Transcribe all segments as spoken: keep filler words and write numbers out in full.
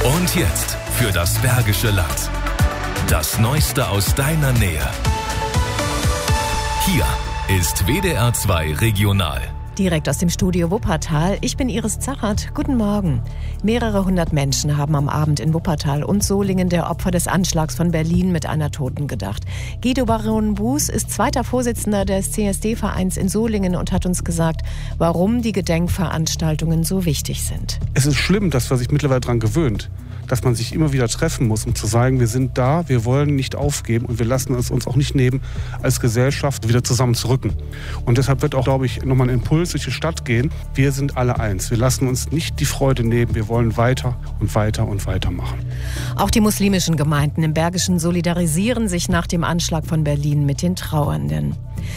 Und jetzt für das Bergische Land. Das Neueste aus deiner Nähe. Hier ist W D R zwei Regional. Direkt aus dem Studio Wuppertal. Ich bin Iris Zachert. Guten Morgen. Mehrere hundert Menschen haben am Abend in Wuppertal und Solingen der Opfer des Anschlags von Berlin mit einer Toten gedacht. Guido Baron-Buß ist zweiter Vorsitzender des C S D-Vereins in Solingen und hat uns gesagt, warum die Gedenkveranstaltungen so wichtig sind. Es ist schlimm, dass man sich mittlerweile daran gewöhnt, dass man sich immer wieder treffen muss, um zu sagen, wir sind da, wir wollen nicht aufgeben und wir lassen es uns auch nicht nehmen, als Gesellschaft wieder zusammenzurücken. Und deshalb wird auch, glaube ich, nochmal ein Impuls durch die Stadt gehen. Wir sind alle eins. Wir lassen uns nicht die Freude nehmen. Wir wollen weiter und weiter und weiter machen. Auch die muslimischen Gemeinden im Bergischen solidarisieren sich nach dem Anschlag von Berlin mit den Trauernden.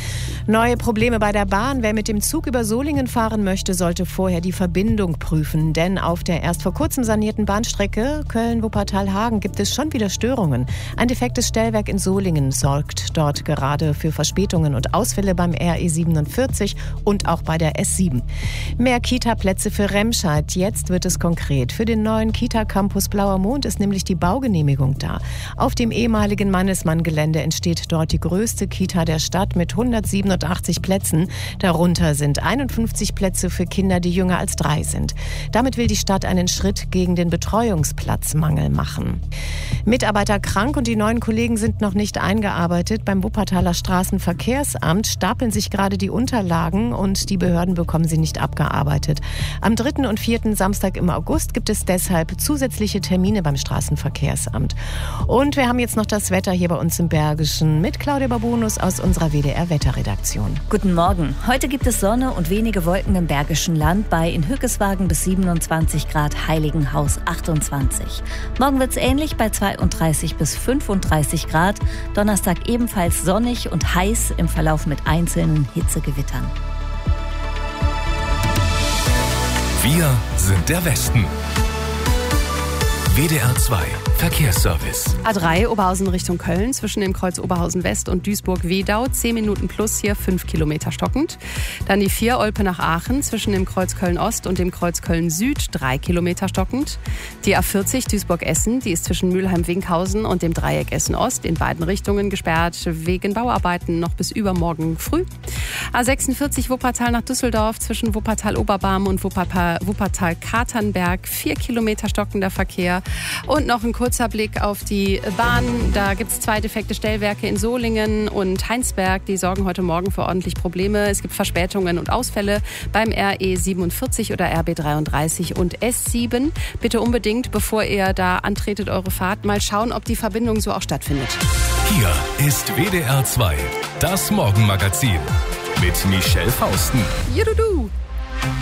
Neue Probleme bei der Bahn. Wer mit dem Zug über Solingen fahren möchte, sollte vorher die Verbindung prüfen. Denn auf der erst vor kurzem sanierten Bahnstrecke Köln-Wuppertal-Hagen gibt es schon wieder Störungen. Ein defektes Stellwerk in Solingen sorgt dort gerade für Verspätungen und Ausfälle beim R E siebenundvierzig und auch bei der S sieben. Mehr Kita-Plätze für Remscheid. Jetzt wird es konkret. Für den neuen Kita-Campus Blauer Mond ist nämlich die Baugenehmigung da. Auf dem ehemaligen Mannesmann-Gelände entsteht dort die größte Kita der Stadt mit hundertsiebenundachtzig Plätzen. Darunter sind einundfünfzig Plätze für Kinder, die jünger als drei sind. Damit will die Stadt einen Schritt gegen den Betreuungsplatzmangel machen. Mitarbeiter krank und die neuen Kollegen sind noch nicht eingearbeitet. Beim Wuppertaler Straßenverkehrsamt stapeln sich gerade die Unterlagen und die Behörden bekommen sie nicht abgearbeitet. Am dritten und vierten Samstag im August gibt es deshalb zusätzliche Termine beim Straßenverkehrsamt. Und wir haben jetzt noch das Wetter hier bei uns im Bergischen mit Claudia Babonus aus unserer W D R-Wetterredaktion. Guten Morgen. Heute gibt es Sonne und wenige Wolken im Bergischen Land bei in Hückeswagen bis siebenundzwanzig Grad, Heiligenhaus achtundzwanzig. Morgen wird es ähnlich bei zweiunddreißig bis fünfunddreißig Grad. Donnerstag ebenfalls sonnig und heiß im Verlauf mit einzelnen Hitzegewittern. Wir sind der Westen. W D R zwei Verkehrsservice. A drei Oberhausen Richtung Köln zwischen dem Kreuz Oberhausen West und Duisburg-Wedau. zehn Minuten plus hier, fünf Kilometer stockend. Dann die vier Olpe nach Aachen zwischen dem Kreuz Köln-Ost und dem Kreuz Köln-Süd. drei Kilometer stockend. Die A vierzig Duisburg-Essen, die ist zwischen Mülheim-Winkhausen und dem Dreieck Essen-Ost in beiden Richtungen gesperrt. Wegen Bauarbeiten noch bis übermorgen früh. A sechsundvierzig Wuppertal nach Düsseldorf zwischen Wuppertal-Oberbarm und Wuppertal-Katernberg. vier Kilometer stockender Verkehr. Und noch ein kurzer Blick auf die Bahn. Da gibt es zwei defekte Stellwerke in Solingen und Heinsberg. Die sorgen heute Morgen für ordentlich Probleme. Es gibt Verspätungen und Ausfälle beim R E siebenundvierzig oder R B dreiunddreißig und S sieben. Bitte unbedingt, bevor ihr da antretet, eure Fahrt, mal schauen, ob die Verbindung so auch stattfindet. Hier ist W D R zwei, das Morgenmagazin mit Michelle Fausten. Jududu.